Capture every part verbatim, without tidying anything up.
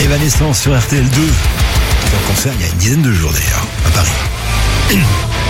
Evanescence sur R T L deux. C'était en concert il y a une dizaine de jours d'ailleurs, à Paris.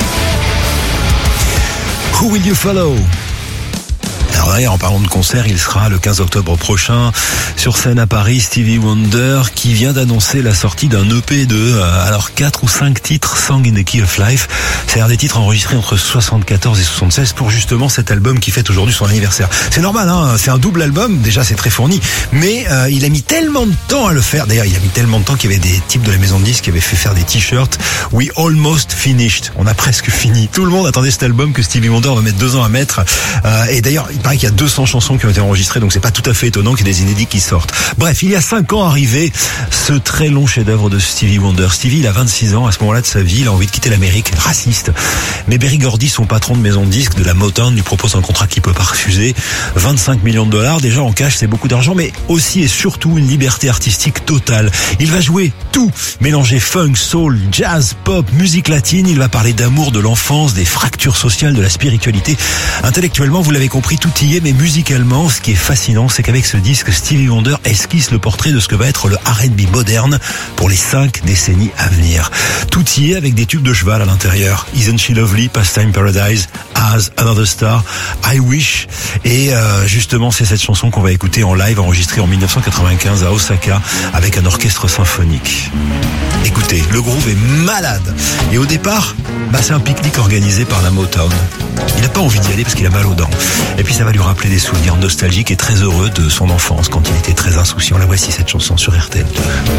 Who Will You Follow? Alors d'ailleurs, en parlant de concert, il sera le quinze octobre prochain sur scène à Paris, Stevie Wonder, qui vient d'annoncer la sortie d'un E P de euh, alors quatre ou cinq titres, Song in the Key of Life. C'est-à-dire des titres enregistrés entre soixante-quatorze et soixante-seize pour justement cet album qui fête aujourd'hui son anniversaire. C'est normal, hein, c'est un double album, déjà c'est très fourni, mais euh, il a mis tellement de temps à le faire. D'ailleurs, il a mis tellement de temps qu'il y avait des types de la maison de disques qui avaient fait faire des t-shirts. We almost finished. On a presque fini. Tout le monde attendait cet album que Stevie Wonder va mettre deux ans à mettre. Euh, et d'ailleurs, il paraît qu'il y a deux cents chansons qui ont été enregistrées, donc c'est pas tout à fait étonnant qu'il y ait des inédits qui sortent. Bref, il y a cinq ans arrivé ce très long chef-d'œuvre de Stevie Wonder. Stevie, il a vingt-six ans, à ce moment-là de sa vie, il a envie de quitter l'Amérique, raciste. Mais Berry Gordy, son patron de maison de disques, de la Motown, lui propose un contrat qu'il peut pas refuser. vingt-cinq millions de dollars, déjà en cash, c'est beaucoup d'argent, mais aussi et surtout une liberté artistique totale. Il va jouer tout, mélanger funk, soul, jazz, pop, musique latine. Il va parler d'amour, de l'enfance, des fractures sociales, de la spiritualité. Intellectuellement, vous l'avez compris, tout y est, mais musicalement, ce qui est fascinant, c'est qu'avec ce disque, Stevie Wonder esquisse le portrait de ce que va être le R and B moderne pour les cinq décennies à venir. Tout y est avec des tubes de cheval à l'intérieur. Isn't She Lovely, Pastime Paradise, As, Another Star, I Wish. Et euh, justement, c'est cette chanson qu'on va écouter en live, enregistrée en dix-neuf cent quatre-vingt-quinze à Osaka, avec un orchestre symphonique. Écoutez, le groove est malade. Et au départ, bah, c'est un pique-nique organisé par la Motown. Il n'a pas envie d'y aller parce qu'il a mal aux dents. Et puis ça va lui rappeler des souvenirs nostalgiques et très heureux de son enfance quand il était très insouciant. La voici, cette chanson sur R T L deux.